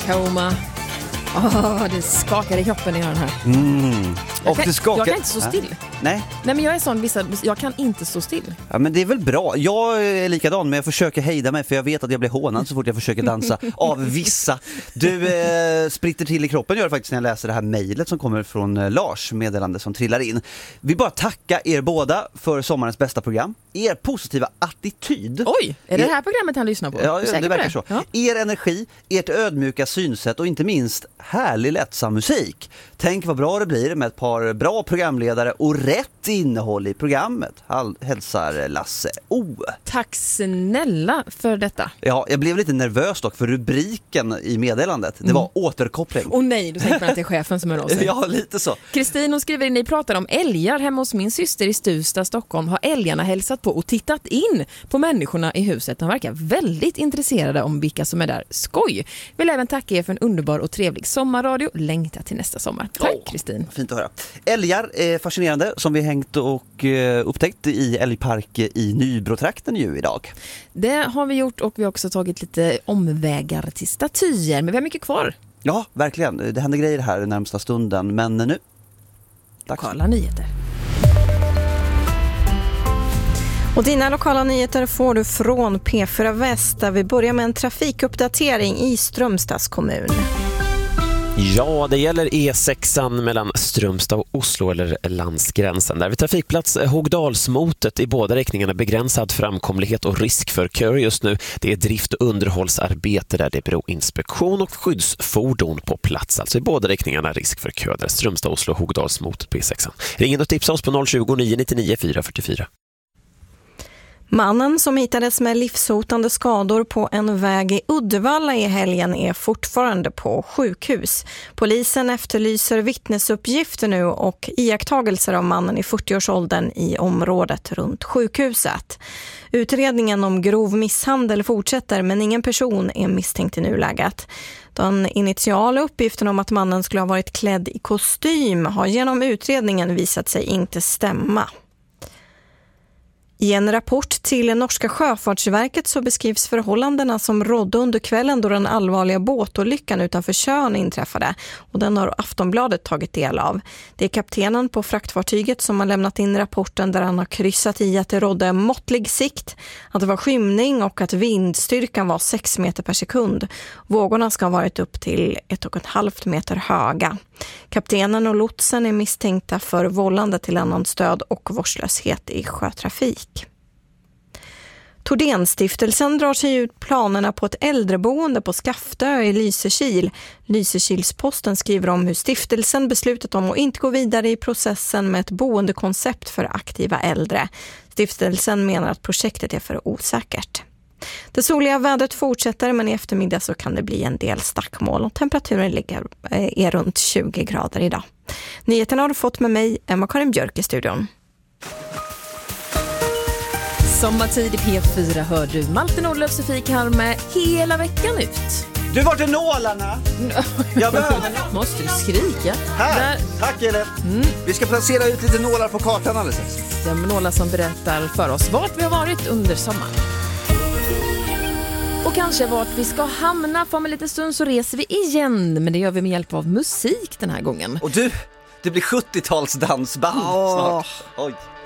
Coma. Det skakar i kroppen när jag hör den här. Och jag kan inte stå still. Nej, men jag är sån jag kan inte stå still. Ja, men det är väl bra. Jag är likadan, men jag försöker hejda mig för jag vet att jag blir hånad så fort jag försöker dansa av vissa. Du spritter till i kroppen gör det faktiskt när jag läser det här mejlet som kommer från Lars, meddelande som trillar in. Vi bara tacka er båda för sommarens bästa program. Er positiva attityd. Oj, är det här programmet han lyssnar på? Ja, det verkar det? så. Ja. Er energi, ert ödmjuka synsätt och inte minst härlig lättsam musik. Tänk vad bra det blir med ett par bra programledare och rätt innehåll i programmet. Hälsar Lasse O. Tack snälla för detta. Ja, jag blev lite nervös dock för rubriken i meddelandet. Det var återkoppling. Nej, du tänker på att det är chefen som hör av sig. Ja, lite så. Kristin skriver in, ni pratar om älgar hemma hos min syster i Stuvsta, Stockholm. Har älgarna hälsat på och tittat in på människorna i huset. De verkar väldigt intresserade om vilka som är där. Skoj! Vill även tacka er för en underbar och trevlig sommarradio. Längta till nästa sommar. Tack Kristin. Fint att höra. Älgar är fascinerande som vi hängt och upptäckt i älgpark i Nybrotrakten ju idag. Det har vi gjort och vi har också tagit lite omvägar till statyer. Men vi har mycket kvar. Ja, verkligen. Det händer grejer här närmsta stunden. Men nu, lokala nyheter. Och dina lokala nyheter får du från P4 Väst där vi börjar med en trafikuppdatering i Strömstads kommun. Ja, det gäller E6 mellan Strömstad och Oslo eller landsgränsen. Där vid trafikplats Hogdalsmotet i båda riktningarna begränsad framkomlighet och risk för köer just nu. Det är drift- och underhållsarbete där det är broinspektion och skyddsfordon på plats. Alltså i båda riktningarna risk för köer där Strömstad, Oslo, Hogdalsmotet på E6. Ring in och tipsa oss på 020 999 444. Mannen som hittades med livshotande skador på en väg i Uddevalla i helgen är fortfarande på sjukhus. Polisen efterlyser vittnesuppgifter nu och iakttagelser av mannen i 40-årsåldern i området runt sjukhuset. Utredningen om grov misshandel fortsätter men ingen person är misstänkt i nuläget. Den initiala uppgiften om att mannen skulle ha varit klädd i kostym har genom utredningen visat sig inte stämma. I en rapport till norska sjöfartsverket så beskrivs förhållandena som rådde under kvällen då den allvarliga båtolyckan utanför Tjörn inträffade och den har Aftonbladet tagit del av. Det är kaptenen på fraktfartyget som har lämnat in rapporten där han har kryssat i att det rådde måttlig sikt, att det var skymning och att vindstyrkan var 6 meter per sekund. Vågorna ska ha varit upp till 1,5 meter höga. Kaptenen och lotsen är misstänkta för vållande till annan stöd och vårdslöshet i sjötrafik. Tordenstiftelsen drar sig ut planerna på ett äldreboende på Skaftö i Lysekil. Lysekilsposten skriver om hur stiftelsen beslutat om att inte gå vidare i processen med ett boendekoncept för aktiva äldre. Stiftelsen menar att projektet är för osäkert. Det soliga vädret fortsätter men i eftermiddag så kan det bli en del stackmoln och temperaturen är runt 20 grader idag. Nyheterna har du fått med mig, Emma-Karin Björk i studion. Sommartid i P4 hör du Malte Nordlöf, Sofie Karme hela veckan ut. Du, vart är nålarna? Jag behöver. Måste du skrika? Här, där. tack Elin. Vi ska placera ut lite nålar på kartan alldeles. Det är nålar som berättar för oss vart vi har varit under sommaren. Och kanske vart vi ska hamna. För en liten stund så reser vi igen. Men det gör vi med hjälp av musik den här gången. Och du, det blir 70-talsdansband snart. Oj.